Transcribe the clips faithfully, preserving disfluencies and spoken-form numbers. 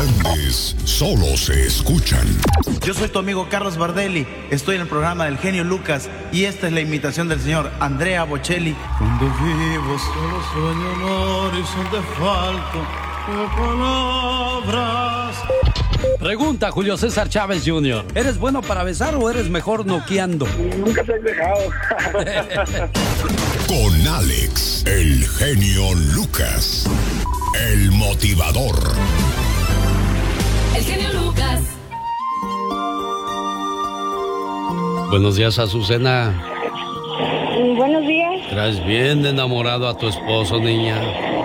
grandes solo se escuchan. Yo soy tu amigo Carlos Bardelli, estoy en el programa del genio Lucas y esta es la imitación del señor Andrea Bocelli. Cuando vivo solo sueño un horizonte falto de palabras. Pregunta Julio César Chávez junior ¿Eres bueno para besar o eres mejor noqueando? Nunca se ha dejado. Con Alex, el genio Lucas, el motivador. El genio Lucas. Buenos días, Azucena. Buenos días. Traes bien enamorado a tu esposo, niña.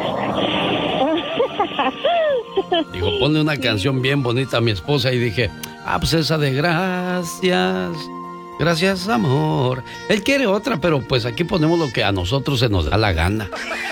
Dijo, ponle una canción bien bonita a mi esposa y dije, ah, pues esa de gracias, gracias amor. Él quiere otra, pero pues aquí ponemos lo que a nosotros se nos da la gana.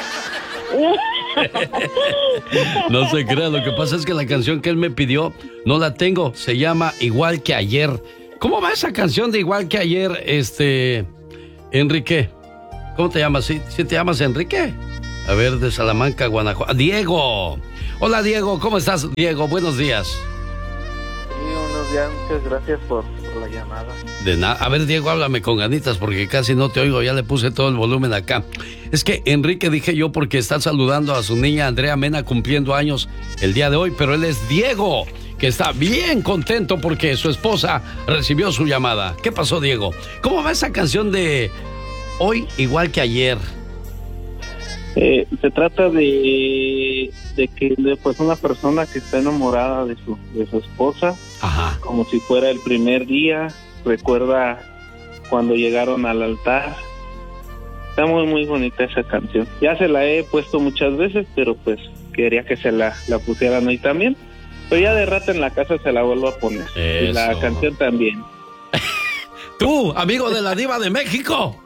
No se crea, lo que pasa es que la canción que él me pidió no la tengo, se llama Igual que ayer. ¿Cómo va esa canción de Igual que ayer, este, Enrique? ¿Cómo te llamas? ¿Sí, ¿Sí te llamas Enrique? A ver, de Salamanca, Guanajuato. ¡Diego! Hola, Diego, ¿cómo estás, Diego? Buenos días. Sí, buenos días, muchas gracias por, por la llamada. De nada. A ver, Diego, háblame con ganitas porque casi no te oigo, ya le puse todo el volumen acá. Es que Enrique dije yo porque está saludando a su niña Andrea Mena cumpliendo años el día de hoy, pero él es Diego, que está bien contento porque su esposa recibió su llamada. ¿Qué pasó, Diego? ¿Cómo va esa canción de Hoy Igual que Ayer? Eh, se trata de, de que de, pues una persona que está enamorada de su de su esposa. Ajá. Como si fuera el primer día, recuerda cuando llegaron al altar. Está muy muy bonita esa canción. Ya se la he puesto muchas veces, pero pues quería que se la, la pusieran hoy también. Pero ya de rato en la casa se la vuelvo a poner. Eso. Y la canción también. Tú, amigo de la Diva de México.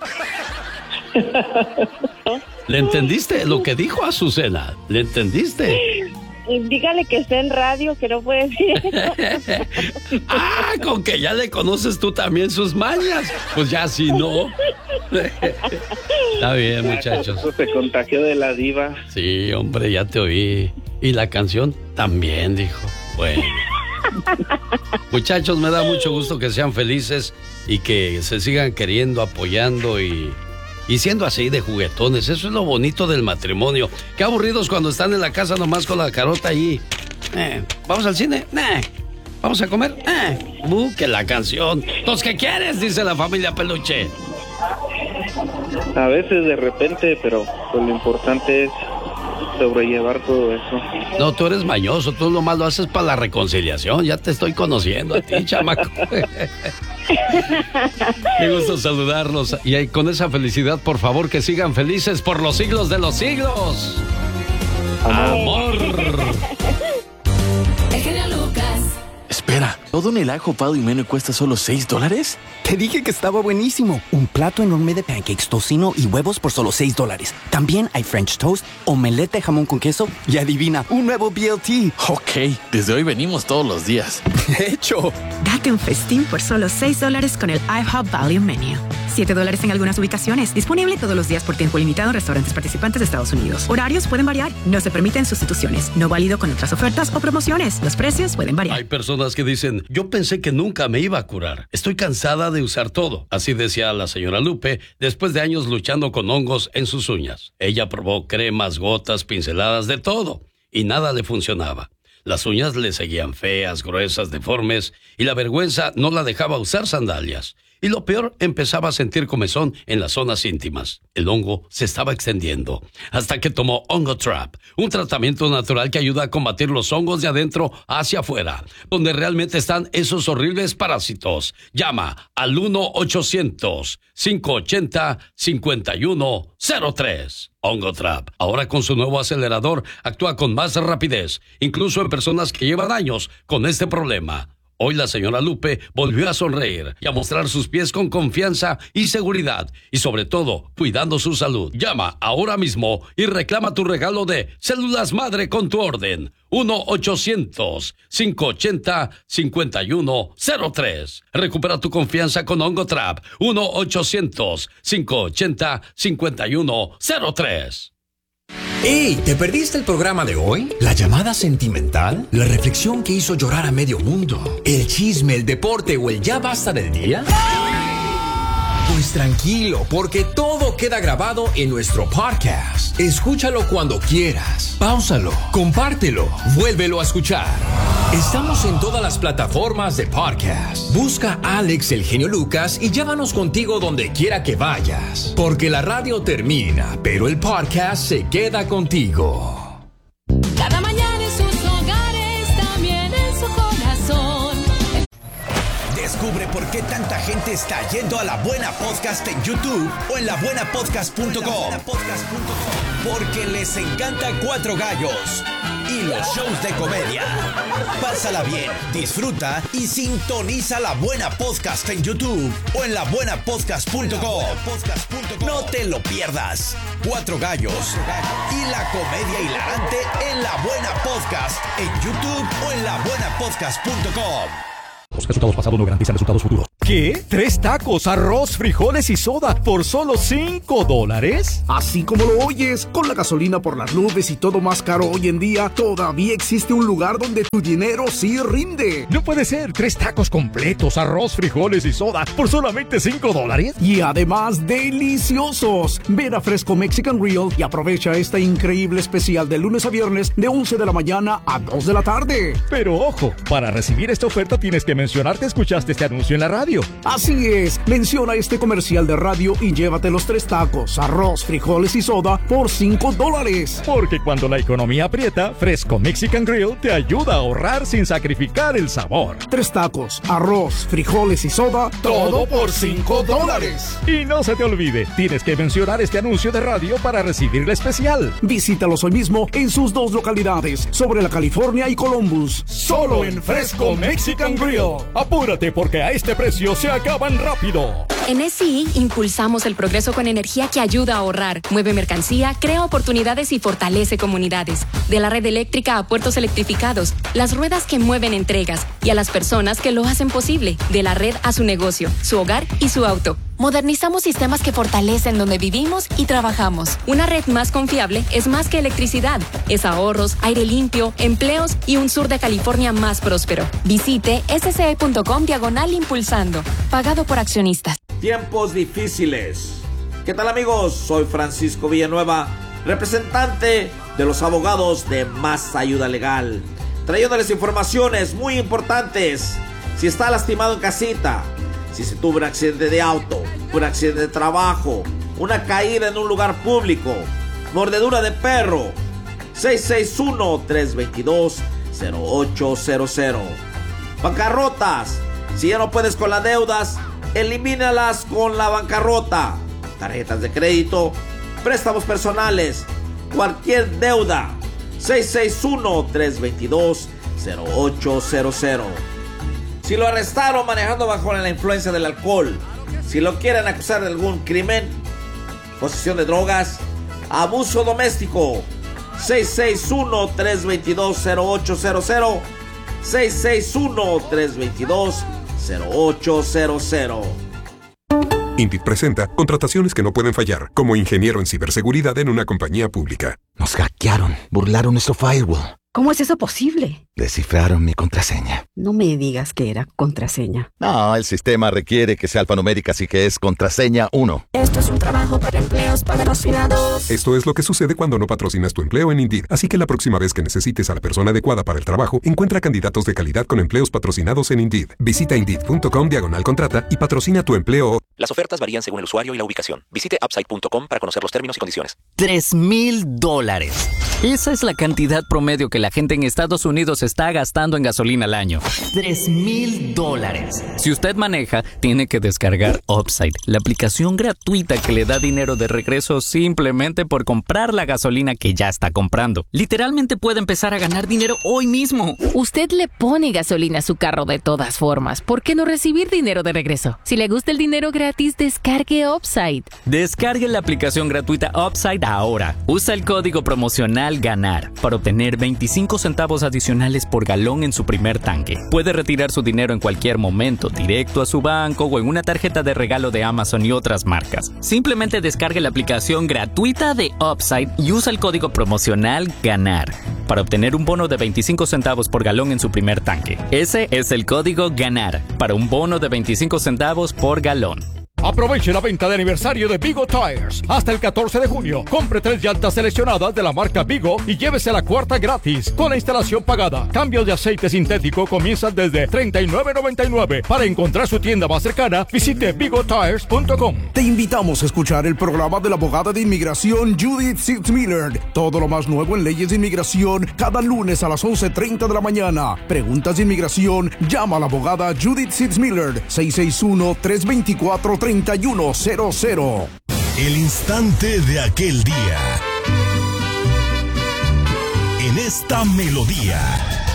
¿Le entendiste lo que dijo Azucena? ¿Le entendiste? Dígale que está en radio, que no puede decir eso. Ah, con que ya le conoces tú también sus mañas. Pues ya si no. Está bien, muchachos. Se contagió de la diva. Sí, hombre, ya te oí. Y la canción también, dijo. Bueno. Muchachos, me da mucho gusto que sean felices y que se sigan queriendo, apoyando y... Y siendo así de juguetones, eso es lo bonito del matrimonio. Qué aburridos cuando están en la casa nomás con la carota ahí. Eh, ¿Vamos al cine? Eh. ¿Vamos a comer? Eh. Uh, que la canción. ¿Los que quieres? Dice la familia Peluche. A veces de repente, pero pues lo importante es sobrellevar todo eso. No, tú eres mañoso, tú lo más lo haces para la reconciliación. Ya te estoy conociendo a ti, chamaco. Qué gusto saludarlos. Y con esa felicidad, por favor, que sigan felices por los siglos de los siglos. Amor. El genio Lucas. Espera, ¿todo en el ajo Pal y Menú cuesta solo seis dólares? Te dije que estaba buenísimo. Un plato enorme de pancakes, tocino y huevos por solo seis dólares. También hay French toast, omelette de jamón con queso y adivina, un nuevo B L T. Ok, desde hoy venimos todos los días. De hecho. Date un festín por solo seis dólares con el IHOP Value Menu. siete dólares en algunas ubicaciones. Disponible todos los días por tiempo limitado en restaurantes participantes de Estados Unidos. Horarios pueden variar. No se permiten sustituciones. No válido con otras ofertas o promociones. Los precios pueden variar. Hay personas que dicen, yo pensé que nunca me iba a curar. Estoy cansada de usar todo. Así decía la señora Lupe después de años luchando con hongos en sus uñas. Ella probó cremas, gotas, pinceladas, de todo. Y nada le funcionaba. Las uñas le seguían feas, gruesas, deformes. Y la vergüenza no la dejaba usar sandalias. Y lo peor, empezaba a sentir comezón en las zonas íntimas. El hongo se estaba extendiendo, hasta que tomó Ongotrap, un tratamiento natural que ayuda a combatir los hongos de adentro hacia afuera, donde realmente están esos horribles parásitos. Llama al uno ochocientos, cinco ochenta, cincuenta y uno cero tres. Ongotrap, ahora con su nuevo acelerador, actúa con más rapidez, incluso en personas que llevan años con este problema. Hoy la señora Lupe volvió a sonreír y a mostrar sus pies con confianza y seguridad, y sobre todo, cuidando su salud. Llama ahora mismo y reclama tu regalo de Células Madre con tu orden. uno ochocientos, cinco ochenta, cincuenta y uno cero tres. Recupera tu confianza con Ongotrap. uno ochocientos, cinco ochenta, cincuenta y uno cero tres. ¡Ey! ¿Te perdiste el programa de hoy? ¿La llamada sentimental? ¿La reflexión que hizo llorar a medio mundo? ¿El chisme, el deporte o el ya basta del día? Pues tranquilo, porque todo queda grabado en nuestro podcast. Escúchalo cuando quieras. Páusalo, compártelo, vuélvelo a escuchar. Estamos en todas las plataformas de podcast. Busca a Alex el Genio Lucas y llévanos contigo donde quiera que vayas. Porque la radio termina, pero el podcast se queda contigo. Cada mañana en sus hogares, también en su corazón. Descubre por qué tanta gente está yendo a La Buena Podcast en YouTube o en la buena podcast punto com. Porque les encanta Cuatro Gallos y los shows de comedia. Pásala bien, disfruta y sintoniza La Buena Podcast en YouTube o en la buena podcast punto com. No te lo pierdas. Cuatro Gallos y la comedia hilarante en La Buena Podcast en YouTube o en la buena podcast punto com. Los resultados pasados no garantizan resultados futuros. ¿Qué? ¿Tres tacos, arroz, frijoles y soda por solo cinco dólares? Así como lo oyes, con la gasolina por las nubes y todo más caro hoy en día, todavía existe un lugar donde tu dinero sí rinde. No puede ser. Tres tacos completos, arroz, frijoles y soda por solamente cinco dólares. Y además, deliciosos. Ven a Fresco Mexican Grill y aprovecha esta increíble especial de lunes a viernes de once de la mañana a dos de la tarde. Pero ojo, para recibir esta oferta tienes que mencionar que escuchaste este anuncio en la radio. Así es, menciona este comercial de radio y llévate los tres tacos, arroz, frijoles y soda por cinco dólares. Porque cuando la economía aprieta, Fresco Mexican Grill te ayuda a ahorrar sin sacrificar el sabor. Tres tacos, arroz, frijoles y soda, todo por cinco dólares. Y no se te olvide, tienes que mencionar este anuncio de radio para recibir la especial. Visítalos hoy mismo en sus dos localidades, sobre la California y Columbus. Solo en Fresco Mexican Grill. Apúrate porque a este precio se acaban rápido. En S I impulsamos el progreso con energía que ayuda a ahorrar, mueve mercancía, crea oportunidades y fortalece comunidades. De la red eléctrica a puertos electrificados, las ruedas que mueven entregas y a las personas que lo hacen posible. De la red a su negocio, su hogar y su auto. Modernizamos sistemas que fortalecen donde vivimos y trabajamos. Una red más confiable es más que electricidad. Es ahorros, aire limpio, empleos y un sur de California más próspero. Visite sce.com diagonal impulsando. Pagado por accionistas. Tiempos difíciles. ¿Qué tal, amigos? Soy Francisco Villanueva, representante de los abogados de Más Ayuda Legal, trayéndoles informaciones muy importantes. Si está lastimado en casita, si se tuvo un accidente de auto, un accidente de trabajo, una caída en un lugar público, mordedura de perro, seis seis uno, tres dos dos, cero ocho cero cero. Bancarrotas. Si ya no puedes con las deudas, elimínalas con la bancarrota. Tarjetas de crédito, préstamos personales, cualquier deuda. seis seis uno, tres dos dos, cero ocho cero cero. Si lo arrestaron manejando bajo la influencia del alcohol, si lo quieren acusar de algún crimen, posesión de drogas, abuso doméstico, seis seis uno, tres dos dos, cero ocho cero cero, seis seis uno, tres dos dos, cero ocho cero cero. Indeed presenta contrataciones que no pueden fallar, como ingeniero en ciberseguridad en una compañía pública. Nos hackearon, burlaron nuestro firewall. ¿Cómo es eso posible? Descifraron mi contraseña. No me digas que era contraseña. No, el sistema requiere que sea alfanumérica, así que es contraseña uno. Esto es un trabajo para empleos patrocinados. Esto es lo que sucede cuando no patrocinas tu empleo en Indeed. Así que la próxima vez que necesites a la persona adecuada para el trabajo, encuentra candidatos de calidad con empleos patrocinados en Indeed. Visita Indeed.com diagonal contrata y patrocina tu empleo. Las ofertas varían según el usuario y la ubicación. Visite upside punto com para conocer los términos y condiciones. Tres mil dólares. Esa es la cantidad promedio que la gente en Estados Unidos está gastando en gasolina al año. Tres mil dólares. Si usted maneja, tiene que descargar Upside, la aplicación gratuita que le da dinero de regreso simplemente por comprar la gasolina que ya está comprando. Literalmente puede empezar a ganar dinero hoy mismo. Usted le pone gasolina a su carro de todas formas. ¿Por qué no recibir dinero de regreso? Si le gusta el dinero gratis, descargue Upside. Descargue la aplicación gratuita Upside ahora. Usa el código promocional GANAR para obtener veinticinco centavos adicionales por galón en su primer tanque. Puede retirar su dinero en cualquier momento, directo a su banco o en una tarjeta de regalo de Amazon y otras marcas. centavos. Simplemente descargue la aplicación gratuita de Upside y usa el código promocional GANAR para obtener un bono de veinticinco centavos por galón en su primer tanque. Ese es el código GANAR para un bono de veinticinco centavos por galón. Aproveche la venta de aniversario de Vigo Tires hasta el catorce de junio. Compre tres llantas seleccionadas de la marca Vigo y llévese la cuarta gratis con la instalación pagada. Cambios de aceite sintético comienzan desde treinta y nueve noventa y nueve. Para encontrar su tienda más cercana, visite vigo tires punto com. Te invitamos a escuchar el programa de la abogada de inmigración Judith Sitzmiller. Todo lo más nuevo en leyes de inmigración cada lunes a las once treinta de la mañana. Preguntas de inmigración, llama a la abogada Judith Sitzmiller seis seis uno, tres dos cuatro, tres uno cero cero. El instante de aquel día. En esta melodía.